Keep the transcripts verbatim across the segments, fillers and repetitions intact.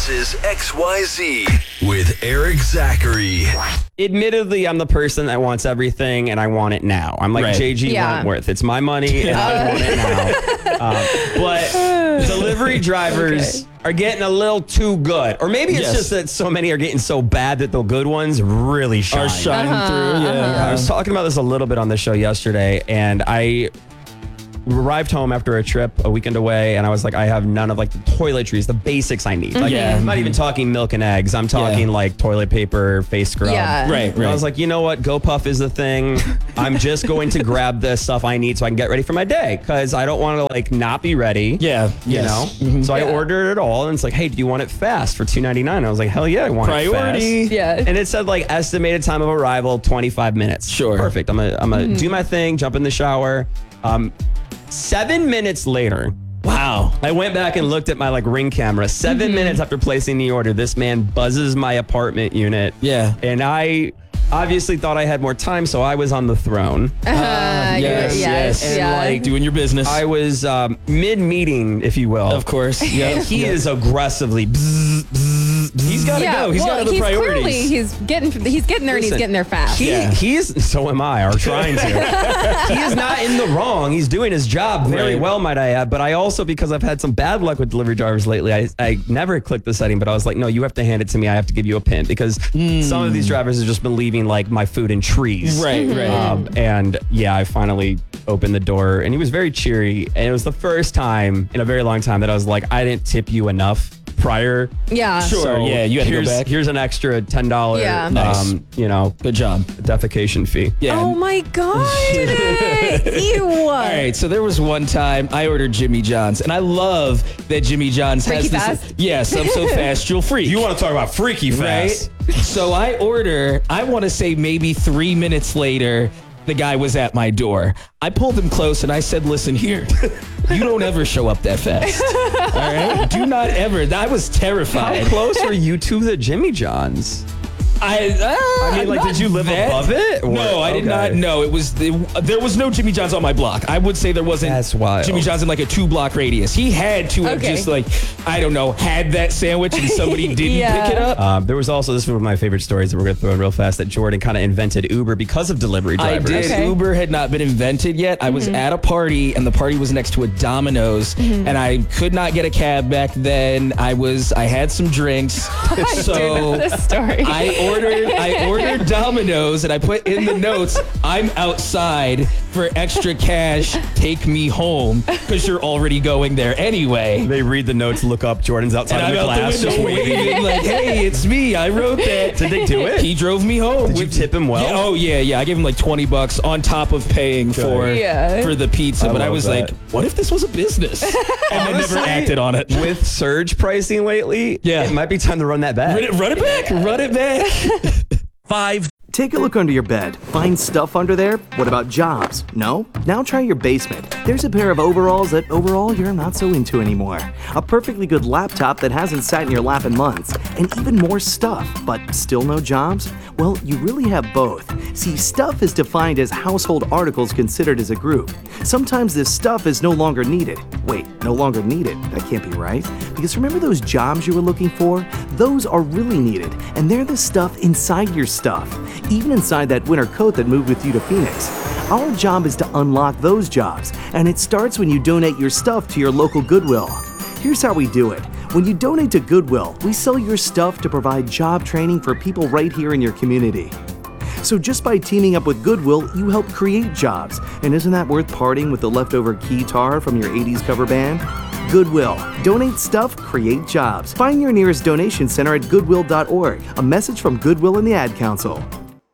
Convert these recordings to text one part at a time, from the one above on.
This is X Y Z with Eric Zachary. Admittedly, I'm the person that wants everything and I want it now. I'm like Right. J G Yeah. Wentworth. It's my money and I want it now. Um, but delivery drivers Okay. are getting a little too good. Or maybe it's Yes. just that so many are getting so bad that the good ones really shine. Are shining through, yeah. I was talking about this a little bit on the show yesterday, and I arrived home after a trip a weekend away, and I was like, I have none of like the toiletries, the basics I need. Like, Yeah. I'm not even talking milk and eggs. I'm talking Yeah. like toilet paper, face scrub. Yeah. Right, And I right. was like, you know what? GoPuff is the thing. I'm just going to grab the stuff I need so I can get ready for my day because I don't want to like not be ready. Yeah, You yes. know? Mhm. So I Yeah. ordered it all, and it's like, hey, do you want it fast for two ninety-nine? I was like, hell yeah, I want it Priority. fast. Yeah. And it said like estimated time of arrival, twenty-five minutes. Sure. Perfect. I'm gonna I'm gonna do my thing, jump in the shower. Um, seven minutes later, Wow. I went back and looked at my like Ring camera. Seven Mm-hmm. minutes after placing the order, this man buzzes my apartment unit. Yeah. And I obviously thought I had more time, so I was on the throne. Uh, yes, yes, yes. And, yeah. like, Doing your business. I was um, mid-meeting, if you will. of course. Yeah. And he is aggressively bzz, bzz, bzz. He's got to yeah, go. He's well, got other he's priorities. clearly he's getting he's getting there and he's Listen, getting there fast. He, Yeah. He's, so am I, or trying to. He is not in the wrong. He's doing his job very Right. well, might I add. But I also, because I've had some bad luck with delivery drivers lately, I, I never clicked the setting, but I was like, no, you have to hand it to me. I have to give you a pin because some of these drivers have just been leaving like my food in trees. Right, right. Um, and yeah, I finally opened the door and he was very cheery. And it was the first time in a very long time that I was like, I didn't tip you enough prior. yeah. Sure. So yeah, you had to go here's, back. Here's an extra ten dollars, Yeah. Nice. um, you know, Good job. defecation fee. Yeah. Oh my god. Ew. All right, so there was one time I ordered Jimmy John's, and I love that Jimmy John's Freaky has this. fast? Yes, I'm so fast you'll freak. You want to talk about freaky fast? right? So I order. I want to say maybe three minutes later, the guy was at my door. I pulled him close and I said, "Listen here, you don't ever show up that fast. All right, do not ever." I was How terrified. close were you to the Jimmy John's? I, uh, I mean, like, not did you live that- above it? or- No, I did okay. not. No, it was it, there was no Jimmy John's on my block. I would say there wasn't. That's wild. Jimmy John's in like a two block radius. He had to have Okay. just like I don't know had that sandwich and somebody didn't Yeah. pick it up. Um, there was also, this is one of my favorite stories that we're going to throw in real fast, that Jordan kind of invented Uber because of delivery I drivers. did. Okay. Uber had not been invented yet. I was at a party, and the party was next to a Domino's, and I could not get a cab back then. I was, I had some drinks, so This story. I ordered, I ordered Domino's, and I put in the notes, "I'm outside for extra cash. Take me home," because you're already going there anyway. They read the notes, look up, Jordan's outside And of I'm the out class, the just window waving. waving like, "Hey, it's me. I wrote that." Did they do it? He drove me home. Did you with- tip him well? Yeah, oh yeah, yeah. I gave him like twenty bucks on top of paying for Yeah. for the pizza. I but I love was that. like, what if this was a business? And I never Honestly, acted on it. With surge pricing lately, Yeah. it might be time to run that back. Run it, run it back. Run it back. Five. Take a look under your bed. Find stuff under there? What about jobs? No? Now try your basement. There's a pair of overalls that overall you're not so into anymore. A perfectly good laptop that hasn't sat in your lap in months. And even more stuff, but still no jobs? Well, you really have both. See, stuff is defined as household articles considered as a group. Sometimes this stuff is no longer needed. Wait, no longer needed? That can't be right. Because remember those jobs you were looking for? Those are really needed, and they're the stuff inside your stuff. Even inside that winter coat that moved with you to Phoenix. Our job is to unlock those jobs, and it starts when you donate your stuff to your local Goodwill. Here's how we do it. When you donate to Goodwill, we sell your stuff to provide job training for people right here in your community. So just by teaming up with Goodwill, you help create jobs. And isn't that worth parting with the leftover keytar from your eighties cover band? Goodwill. Donate stuff, create jobs. Find your nearest donation center at goodwill dot org. A message from Goodwill and the Ad Council.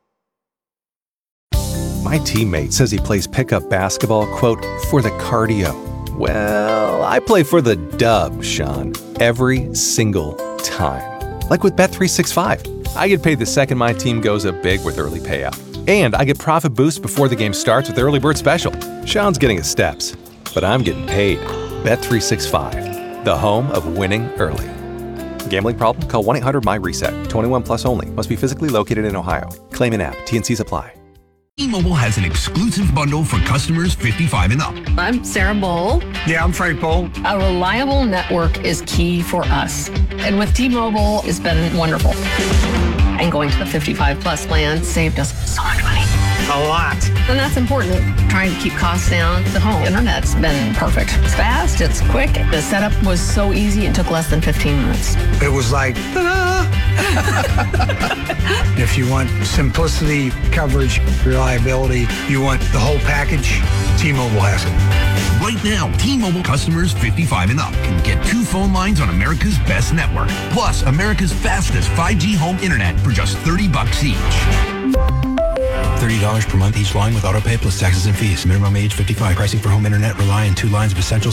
My teammate says he plays pickup basketball, quote, for the cardio. Well, I play for the dub, Sean, every single time. Like with Bet three sixty-five. I get paid the second my team goes up big with early payout. And I get profit boost before the game starts with the early bird special. Sean's getting his steps, but I'm getting paid. Bet three sixty-five, the home of winning early. Gambling problem? Call one eight hundred M Y RESET. twenty-one plus only. Must be physically located in Ohio. Claim an app. T N Cs apply. T-Mobile has an exclusive bundle for customers fifty-five and up. I'm Sarah Bowl. Yeah, I'm Frank Bowl. A reliable network is key for us. And with T-Mobile, it's been wonderful. And going to the fifty-five plus plan saved us so much money. A lot. And that's important. Trying to keep costs down. The home internet's been perfect. It's fast, it's quick. The setup was so easy, it took less than fifteen minutes. It was like, ta-da! If you want simplicity, coverage, reliability, you want the whole package, T-Mobile has it. Right now, T-Mobile customers fifty-five and up can get two phone lines on America's best network, plus America's fastest five G home internet for just thirty bucks each. thirty dollars per month each line with auto pay plus taxes and fees. Minimum age fifty-five. Pricing for home internet rely on two lines of essentials.